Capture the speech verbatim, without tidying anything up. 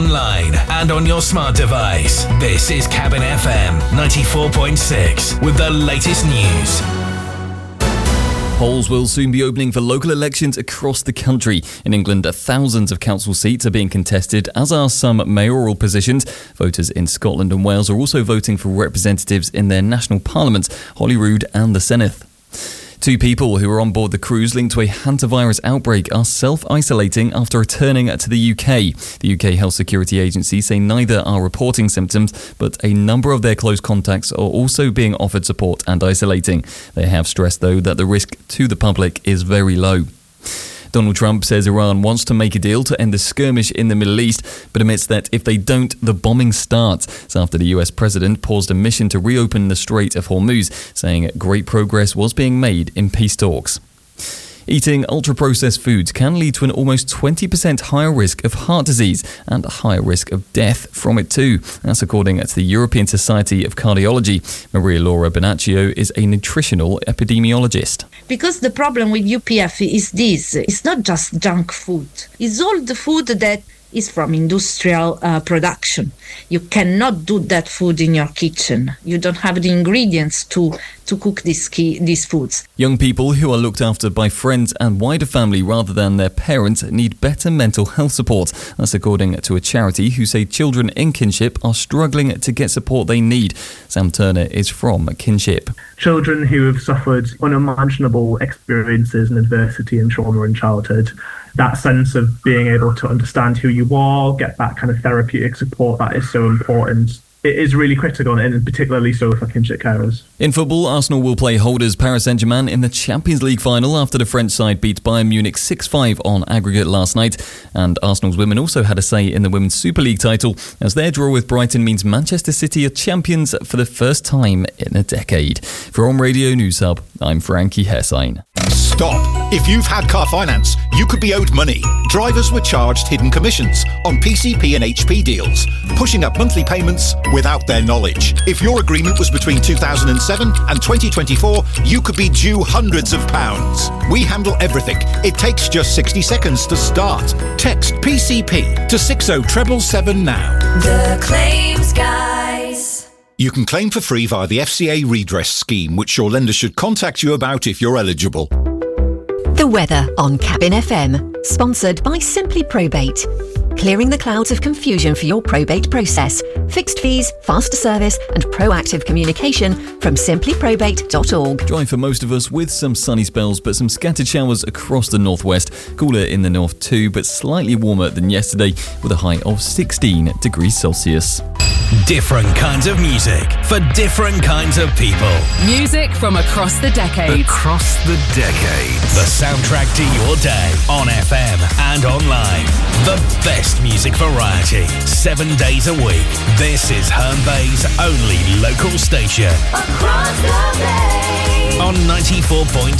online and on your smart device. This is Cabin F M ninety-four point six with the latest news. Polls will soon be opening for local elections across the country. In England, thousands of council seats are being contested, as are some mayoral positions. Voters in Scotland and Wales are also voting for representatives in their national parliaments, Holyrood and the Senedd. Two people who were on board the cruise linked to a hantavirus outbreak are self-isolating after returning to the U K. The U K Health Security Agency say neither are reporting symptoms, but a number of their close contacts are also being offered support and isolating. They have stressed, though, that the risk to the public is very low. Donald Trump says Iran wants to make a deal to end the skirmish in the Middle East, but admits that if they don't, the bombing starts. It's after the U S president paused a mission to reopen the Strait of Hormuz, saying great progress was being made in peace talks. Eating ultra-processed foods can lead to an almost twenty percent higher risk of heart disease and a higher risk of death from it too. That's according to the European Society of Cardiology. Maria Laura Bonaccio is a nutritional epidemiologist. Because the problem with U P F is this, it's not just junk food. It's all the food that is from industrial uh, production. You cannot do that food in your kitchen. You don't have the ingredients to, to cook these, key, these foods. Young people who are looked after by friends and wider family rather than their parents need better mental health support. That's according to a charity who say children in kinship are struggling to get support they need. Sam Turner is from Kinship. Children who have suffered unimaginable experiences and adversity and trauma in childhood, that sense of being able to understand who you are, get that kind of therapeutic support that is so important. It is really critical, and particularly so for kinship carers. In football, Arsenal will play holders Paris Saint-Germain in the Champions League final after the French side beat Bayern Munich six five on aggregate last night. And Arsenal's women also had a say in the Women's Super League title, as their draw with Brighton means Manchester City are champions for the first time in a decade. From Radio News Hub, I'm Frankie Hessine. Stop. If you've had car finance, you could be owed money. Drivers were charged hidden commissions on P C P and H P deals, pushing up monthly payments without their knowledge. If your agreement was between two thousand seven and twenty twenty-four, you could be due hundreds of pounds. We handle everything. It takes just sixty seconds to start. Text P C P to six oh seven seven now. The Claims Guys. You can claim for free via the F C A redress scheme, which your lender should contact you about if you're eligible. The weather on Cabin F M, sponsored by Simply Probate. Clearing the clouds of confusion for your probate process. Fixed fees, faster service and proactive communication from simply probate dot org. Dry for most of us with some sunny spells, but some scattered showers across the northwest. Cooler in the north too, but slightly warmer than yesterday with a high of sixteen degrees Celsius. Different kinds of music for different kinds of people. Music from across the decades. Across the decades. The soundtrack to your day on F M and online. The best music variety, seven days a week. This is Herne Bay's only local station. Across the bay. On ninety-four point